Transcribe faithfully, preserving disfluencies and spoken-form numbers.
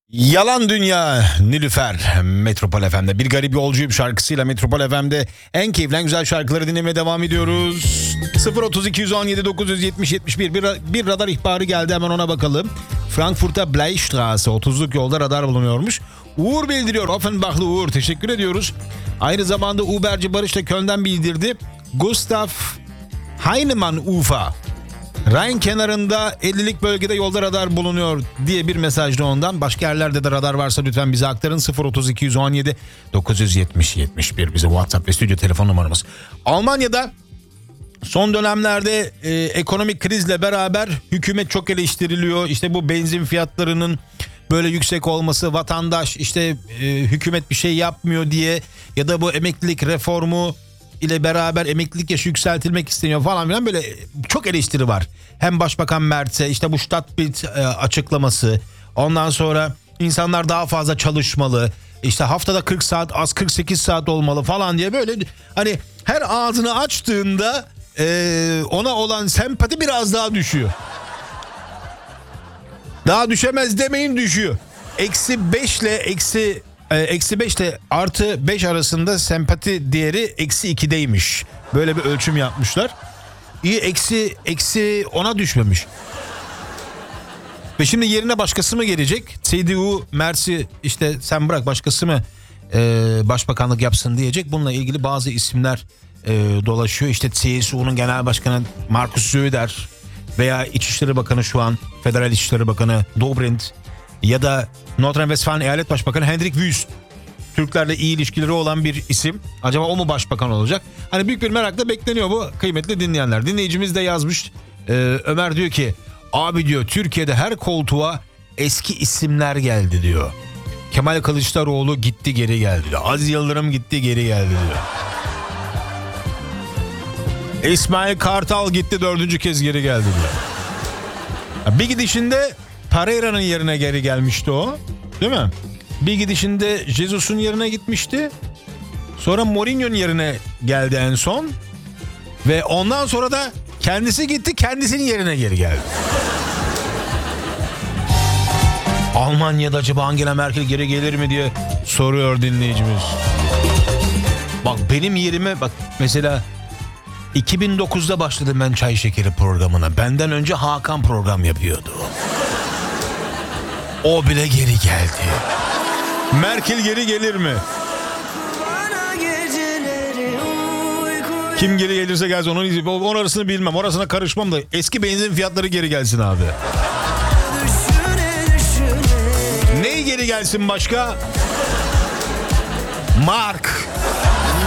Yalan Dünya, Nilüfer, Metropol F M'de Bir Garip Yolcuyum şarkısıyla Metropol F M'de en keyifli, güzel şarkıları dinlemeye devam ediyoruz. sıfır otuz iki on yedi dokuz yetmiş yetmiş bir bir, bir radar ihbarı geldi, hemen ona bakalım. Frankfurt'ta Bleistraße otuzluk yolda radar bulunuyormuş. Uğur bildiriyor, Offenbach'lı Uğur, teşekkür ediyoruz. Aynı zamanda Uberci Barış da Köln'den bildirdi. Gustav Heinemann Ufer, Rhein kenarında ellilik bölgede yolda radar bulunuyor diye bir mesajdı ondan. Başka yerlerde de radar varsa lütfen bize aktarın. sıfır otuz iki on yedi dokuz yetmiş yetmiş bir bize WhatsApp ve stüdyo telefon numaramız. Almanya'da son dönemlerde e, ekonomik krizle beraber hükümet çok eleştiriliyor. İşte bu benzin fiyatlarının böyle yüksek olması, vatandaş işte e, hükümet bir şey yapmıyor diye ya da bu emeklilik reformu ile beraber emeklilik yaşı yükseltilmek isteniyor falan filan, böyle çok eleştiri var. Hem Başbakan Mert'e işte bu Stadtbild e, açıklaması, ondan sonra insanlar daha fazla çalışmalı, işte haftada kırk saat az kırk sekiz saat olmalı falan diye, böyle hani her ağzını açtığında e, ona olan sempati biraz daha düşüyor. Daha düşemez demeyin, düşüyor. Eksi beşle eksi Eksi beş ile artı beş arasında sempati değeri eksi ikideymiş. Böyle bir ölçüm yapmışlar. İyi, eksi eksi ona düşmemiş. Ve şimdi yerine başkası mı gelecek? C D U Mersi işte sen bırak başkası mı e, başbakanlık yapsın diyecek. Bununla ilgili bazı isimler e, dolaşıyor. İşte C S U'nun genel başkanı Markus Söder veya İçişleri Bakanı, şu an Federal İçişleri Bakanı Dobrindt ya da Nordrhein-Westfalen Eyalet Başbakanı Hendrik Wüst. Türklerle iyi ilişkileri olan bir isim. Acaba o mu başbakan olacak? Hani büyük bir merakla bekleniyor bu, kıymetli dinleyenler. Dinleyicimiz de yazmış. Ee, Ömer diyor ki, abi diyor, Türkiye'de her koltuğa eski isimler geldi diyor. Kemal Kılıçdaroğlu gitti geri geldi diyor. Aziz Yıldırım gitti geri geldi diyor. İsmail Kartal gitti dördüncü kez geri geldi diyor. Bir gidişinde Pereira'nın yerine geri gelmişti o, değil mi? Bir gidişinde Jesus'un yerine gitmişti. Sonra Mourinho'nun yerine geldi en son. Ve ondan sonra da kendisi gitti, kendisinin yerine geri geldi. Almanya'da acaba Angela Merkel geri gelir mi diye soruyor dinleyicimiz. Bak benim yerime bak, mesela iki bin dokuzda başladım ben Çay Şekeri programına. Benden önce Hakan program yapıyordu. O bile geri geldi. Merkel geri gelir mi? Kim geri gelirse gelsin, onun, onun arasını bilmem, orasına karışmam da eski benzin fiyatları geri gelsin abi. Neyi geri gelsin başka? Mark.